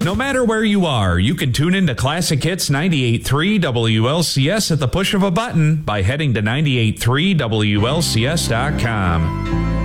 No matter where you are, you can tune into Classic Hits 98.3 WLCS at the push of a button by heading to 98.3WLCS.com.